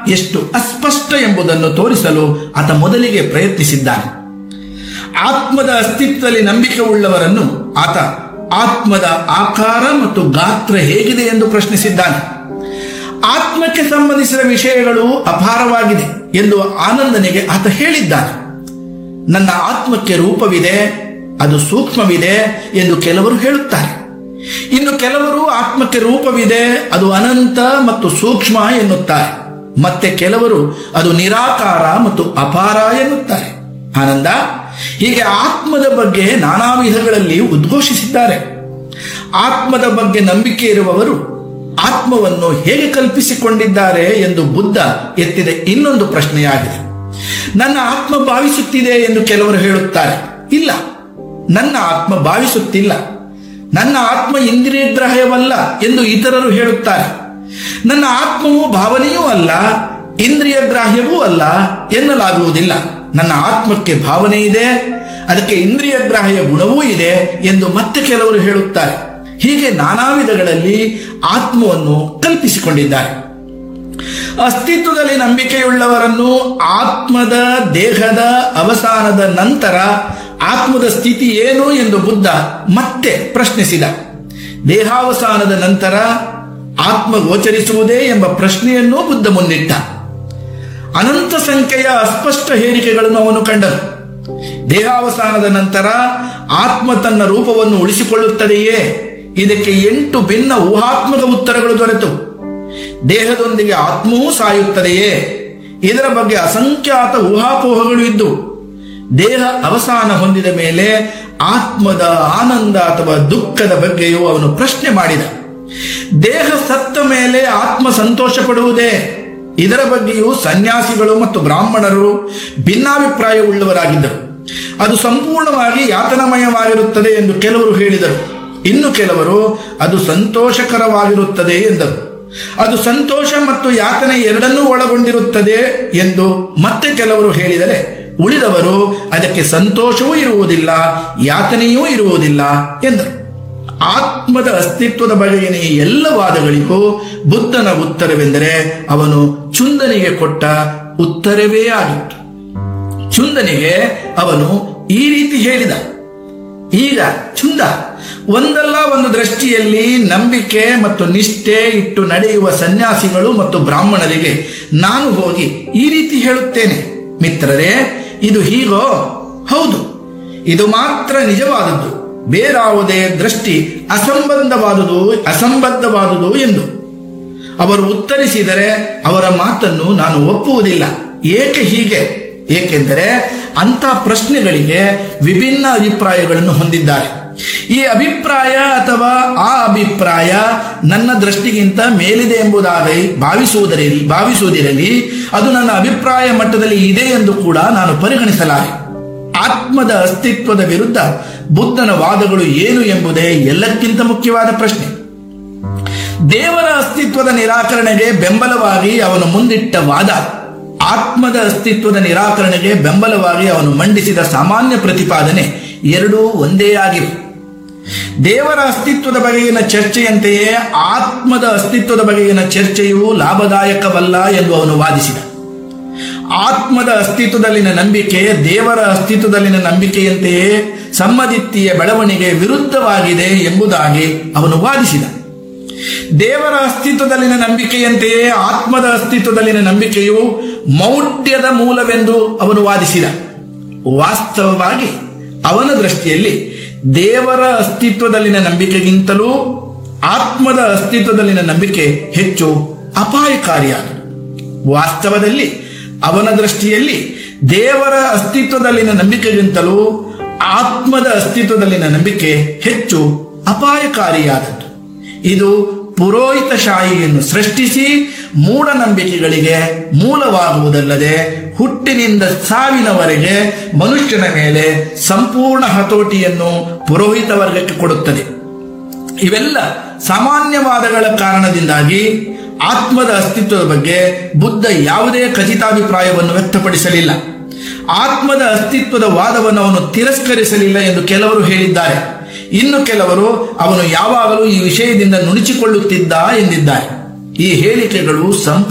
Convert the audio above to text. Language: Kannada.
ಎಷ್ಟು ಅಸ್ಪಷ್ಟ ಎಂಬುದನ್ನು ತೋರಿಸಲು ಆತ ಮೊದಲಿಗೆ ಪ್ರಯತ್ನಿಸಿದ್ದಾನೆ. ಆತ್ಮದ ಅಸ್ತಿತ್ವದಲ್ಲಿ ನಂಬಿಕೆ ಉಳ್ಳವರನ್ನು ಆತ ಆತ್ಮದ ಆಕಾರ ಮತ್ತು ಗಾತ್ರ ಹೇಗಿದೆ ಎಂದು ಪ್ರಶ್ನಿಸಿದ್ದಾನೆ. ಆತ್ಮಕ್ಕೆ ಸಂಬಂಧಿಸಿದ ವಿಷಯಗಳು ಅಪಾರವಾಗಿದೆ ಎಂದು ಆನಂದನಿಗೆ ಆತ ಹೇಳಿದ್ದಾನೆ. ನನ್ನ ಆತ್ಮಕ್ಕೆ ರೂಪವಿದೆ, ಅದು ಸೂಕ್ಷ್ಮವಿದೆ ಎಂದು ಕೆಲವರು ಹೇಳುತ್ತಾರೆ. ಇನ್ನು ಕೆಲವರು ಆತ್ಮಕ್ಕೆ ರೂಪವಿದೆ, ಅದು ಅನಂತ ಮತ್ತು ಸೂಕ್ಷ್ಮ ಎನ್ನುತ್ತಾರೆ. ಮತ್ತೆ ಕೆಲವರು ಅದು ನಿರಾಕಾರ ಮತ್ತು ಅಪಾರ ಎನ್ನುತ್ತಾರೆ. ಆನಂದ ಹೀಗೆ ಆತ್ಮದ ಬಗ್ಗೆ ನಾನಾ ವಿಧಗಳಲ್ಲಿ ಉದ್ಘೋಷಿಸಿದ್ದಾರೆ. ಆತ್ಮದ ಬಗ್ಗೆ ನಂಬಿಕೆ ಇರುವವರು ಆತ್ಮವನ್ನು ಹೇಗೆ ಕಲ್ಪಿಸಿಕೊಂಡಿದ್ದಾರೆ ಎಂದು ಬುದ್ಧ ಎತ್ತಿದ ಇನ್ನೊಂದು ಪ್ರಶ್ನೆಯಾಗಿದೆ. ನನ್ನ ಆತ್ಮ ಭಾವಿಸುತ್ತಿದೆ ಎಂದು ಕೆಲವರು ಹೇಳುತ್ತಾರೆ. ಇಲ್ಲ, ನನ್ನ ಆತ್ಮ ಭಾವಿಸುತ್ತಿಲ್ಲ. ನನ್ನ ಆತ್ಮ ಇಂದ್ರಿಯಗ್ರಾಹ್ಯವಲ್ಲ ಎಂದು ಇತರರು ಹೇಳುತ್ತಾರೆ. ನನ್ನ ಆತ್ಮವು ಭಾವನೆಯೂ ಅಲ್ಲ, ಇಂದ್ರಿಯ ಗ್ರಾಹ್ಯವೂ ಅಲ್ಲ ಎನ್ನಲಾಗುವುದಿಲ್ಲ. ನನ್ನ ಆತ್ಮಕ್ಕೆ ಭಾವನೆ ಇದೆ, ಅದಕ್ಕೆ ಇಂದ್ರಿಯ ಗ್ರಾಹ್ಯ ಗುಣವೂ ಇದೆ ಎಂದು ಮತ್ತೆ ಕೆಲವರು ಹೇಳುತ್ತಾರೆ. ಹೀಗೆ ನಾನಾ ವಿಧಗಳಲ್ಲಿ ಆತ್ಮವನ್ನು ಕಲ್ಪಿಸಿಕೊಂಡಿದ್ದಾರೆ. ಅಸ್ತಿತ್ವದಲ್ಲಿ ನಂಬಿಕೆಯುಳ್ಳವರನ್ನು ಆತ್ಮದ ದೇಹದ ಅವಸಾನದ ನಂತರ ಆತ್ಮದ ಸ್ಥಿತಿ ಏನು ಎಂದು ಬುದ್ಧ ಮತ್ತೆ ಪ್ರಶ್ನಿಸಿದ. ದೇಹಾವಸಾನದ ನಂತರ ಆತ್ಮ ಗೋಚರಿಸುವುದೇ ಎಂಬ ಪ್ರಶ್ನೆಯನ್ನೂ ಬುದ್ಧ ಮುನ್ನಿಟ್ಟ. ಅನಂತ ಸಂಖ್ಯೆಯ ಅಸ್ಪಷ್ಟ ಹೇಳಿಕೆಗಳನ್ನು ಅವನು ಕಂಡನು. ದೇಹಾವಸಾನದ ನಂತರ ಆತ್ಮ ತನ್ನ ರೂಪವನ್ನು ಉಳಿಸಿಕೊಳ್ಳುತ್ತದೆಯೇ? ಇದಕ್ಕೆ 8 ಭಿನ್ನ ಊಹಾತ್ಮಕ ಉತ್ತರಗಳು ದೊರೆತು. ದೇಹದೊಂದಿಗೆ ಆತ್ಮವೂ ಸಾಯುತ್ತದೆಯೇ? ಇದರ ಬಗ್ಗೆ ಅಸಂಖ್ಯಾತ ಊಹಾಪೋಹಗಳು ಇದ್ದು. ದೇಹ ಅವಸಾನ ಹೊಂದಿದ ಮೇಲೆ ಆತ್ಮದ ಆನಂದ ಅಥವಾ ದುಃಖದ ಬಗ್ಗೆಯೂ ಅವನು ಪ್ರಶ್ನೆ ಮಾಡಿದ. ದೇಹ ಸತ್ತ ಮೇಲೆ ಆತ್ಮ ಸಂತೋಷ ಪಡುವುದೇ? ಇದರ ಬಗ್ಗೆಯೂ ಸನ್ಯಾಸಿಗಳು ಮತ್ತು ಬ್ರಾಹ್ಮಣರು ಭಿನ್ನಾಭಿಪ್ರಾಯವುಳ್ಳವರಾಗಿದ್ದರು. ಅದು ಸಂಪೂರ್ಣವಾಗಿ ಯಾತನಮಯವಾಗಿರುತ್ತದೆ ಎಂದು ಕೆಲವರು ಹೇಳಿದರು. ಇನ್ನು ಕೆಲವರು ಅದು ಸಂತೋಷಕರವಾಗಿರುತ್ತದೆ ಎಂದರು. ಅದು ಸಂತೋಷ ಮತ್ತು ಯಾತನೆ ಎರಡನ್ನೂ ಒಳಗೊಂಡಿರುತ್ತದೆ ಎಂದು ಮತ್ತೆ ಕೆಲವರು ಹೇಳಿದರೆ, ಉಳಿದವರು ಅದಕ್ಕೆ ಸಂತೋಷವೂ ಇರುವುದಿಲ್ಲ, ಯಾತನೆಯೂ ಇರುವುದಿಲ್ಲ ಎಂದರು. ಆತ್ಮದ ಅಸ್ತಿತ್ವದ ಬಗೆಗಿನ ಈ ಎಲ್ಲ ವಾದಗಳಿಗೂ ಬುದ್ಧನ ಉತ್ತರವೆಂದರೆ ಅವನು ಚುಂದನಿಗೆ ಕೊಟ್ಟ ಉತ್ತರವೇ ಆಗಿತ್ತು. ಚುಂದನಿಗೆ ಅವನು ಈ ರೀತಿ ಹೇಳಿದ: ಈಗ ಚುಂದ, ಒಂದಲ್ಲ ಒಂದು ದೃಷ್ಟಿಯಲ್ಲಿ ನಂಬಿಕೆ ಮತ್ತು ನಿಷ್ಠೆ ಇಟ್ಟು ನಡೆಯುವ ಸನ್ಯಾಸಿಗಳು ಮತ್ತು ಬ್ರಾಹ್ಮಣರಿಗೆ ನಾನು ಹೋಗಿ ಈ ರೀತಿ ಹೇಳುತ್ತೇನೆ, ಮಿತ್ರರೇ, ಇದು ಹೀಗೋ? ಹೌದು, ಇದು ಮಾತ್ರ ನಿಜವಾದದ್ದು, ಬೇರಾವುದೇ ದೃಷ್ಟಿ ಅಸಂಬದ್ಧವಾದುದು ಎಂದು ಅವರು ಉತ್ತರಿಸಿದರೆ ಅವರ ಮಾತನ್ನು ನಾನು ಒಪ್ಪುವುದಿಲ್ಲ. ಏಕೆ ಹೀಗೆ? ಏಕೆಂದರೆ ಅಂಥ ಪ್ರಶ್ನೆಗಳಿಗೆ ವಿಭಿನ್ನ ಅಭಿಪ್ರಾಯಗಳನ್ನು ಹೊಂದಿದ್ದಾರೆ. ಈ ಅಭಿಪ್ರಾಯ ಅಥವಾ ಆ ಅಭಿಪ್ರಾಯ ನನ್ನ ದೃಷ್ಟಿಗಿಂತ ಮೇಲಿದೆ ಎಂಬುದಾಗಿ ಭಾವಿಸುವುದಿರಲಿ, ಅದು ನನ್ನ ಅಭಿಪ್ರಾಯ ಮಟ್ಟದಲ್ಲಿ ಇದೆ ಎಂದು ಕೂಡ ನಾನು ಪರಿಗಣಿಸಲಾರೆ. ಆತ್ಮದ ಅಸ್ತಿತ್ವದ ವಿರುದ್ಧ ಬುದ್ಧನ ವಾದಗಳು ಏನು ಎಂಬುದೇ ಎಲ್ಲಕ್ಕಿಂತ ಮುಖ್ಯವಾದ ಪ್ರಶ್ನೆ. ದೇವರ ಅಸ್ತಿತ್ವದ ನಿರಾಕರಣೆಗೆ ಬೆಂಬಲವಾಗಿ ಅವನು ಮುಂದಿಟ್ಟ ವಾದ, ಆತ್ಮದ ಅಸ್ತಿತ್ವದ ನಿರಾಕರಣೆಗೆ ಬೆಂಬಲವಾಗಿ ಅವನು ಮಂಡಿಸಿದ ಸಾಮಾನ್ಯ ಪ್ರತಿಪಾದನೆ ಎರಡೂ ಒಂದೇ ಆಗಿವೆ. ದೇವರ ಅಸ್ತಿತ್ವದ ಬಗೆಗಿನ ಚರ್ಚೆಯಂತೆಯೇ ಆತ್ಮದ ಅಸ್ತಿತ್ವದ ಬಗೆಗಿನ ಚರ್ಚೆಯು ಲಾಭದಾಯಕವಲ್ಲ ಎಂದು ಅವನು ವಾದಿಸಿದ. ಆತ್ಮದ ಅಸ್ತಿತ್ವದಲ್ಲಿನ ನಂಬಿಕೆ ದೇವರ ಅಸ್ತಿತ್ವದಲ್ಲಿನ ನಂಬಿಕೆಯಂತೆಯೇ ಸಮ್ಮದಿತ್ತೀಯ ಬೆಳವಣಿಗೆ ವಿರುದ್ಧವಾಗಿದೆ ಎಂಬುದಾಗಿ ಅವನು ವಾದಿಸಿದ. ದೇವರ ಅಸ್ತಿತ್ವದಲ್ಲಿನ ನಂಬಿಕೆಯಂತೆಯೇ ಆತ್ಮದ ಅಸ್ತಿತ್ವದಲ್ಲಿನ ನಂಬಿಕೆಯು ಮೌಢ್ಯದ ಮೂಲವೆಂದು ಅವನು ವಾದಿಸಿದ. ವಾಸ್ತವವಾಗಿ ಅವನ ದೃಷ್ಟಿಯಲ್ಲಿ ದೇವರ ಅಸ್ತಿತ್ವದಲ್ಲಿನ ನಂಬಿಕೆಗಿಂತಲೂ ಆತ್ಮದ ಅಸ್ತಿತ್ವದಲ್ಲಿನ ನಂಬಿಕೆ ಹೆಚ್ಚು ಅಪಾಯಕಾರಿಯಾದ. ವಾಸ್ತವದಲ್ಲಿ ಅವನ ದೃಷ್ಟಿಯಲ್ಲಿ ದೇವರ ಅಸ್ತಿತ್ವದಲ್ಲಿನ ನಂಬಿಕೆಗಿಂತಲೂ ಆತ್ಮದ ಅಸ್ತಿತ್ವದಲ್ಲಿನ ನಂಬಿಕೆ ಹೆಚ್ಚು ಅಪಾಯಕಾರಿಯಾದದ್ದು. ಇದು ಪುರೋಹಿತಶಾಹಿಯನ್ನು ಸೃಷ್ಟಿಸಿ ಮೂಢನಂಬಿಕೆಗಳಿಗೆ ಮೂಲವಾಗುವುದಲ್ಲದೆ ಹುಟ್ಟಿನಿಂದ ಸಾವಿನವರೆಗೆ ಮನುಷ್ಯನ ಮೇಲೆ ಸಂಪೂರ್ಣ ಹತೋಟಿಯನ್ನು ಪುರೋಹಿತ ವರ್ಗಕ್ಕೆ ಕೊಡುತ್ತದೆ. ಇವೆಲ್ಲ ಸಾಮಾನ್ಯವಾದಗಳ ಕಾರಣದಿಂದಾಗಿ ಆತ್ಮದ ಅಸ್ತಿತ್ವದ ಬಗ್ಗೆ ಬುದ್ಧ ಯಾವುದೇ ಖಚಿತಾಭಿಪ್ರಾಯವನ್ನು ವ್ಯಕ್ತಪಡಿಸಲಿಲ್ಲ. ಆತ್ಮದ ಅಸ್ತಿತ್ವದ ವಾದವನ್ನು ಅವನು ತಿರಸ್ಕರಿಸಲಿಲ್ಲ ಎಂದು ಕೆಲವರು ಹೇಳಿದ್ದಾರೆ. ಇನ್ನು ಕೆಲವರು ಅವನು ಯಾವಾಗಲೂ ಈ ವಿಷಯದಿಂದ ನುಣುಚಿಕೊಳ್ಳುತ್ತಿದ್ದ ಎಂದಿದ್ದಾರೆ. ಈ ಹೇಳಿಕೆಗಳು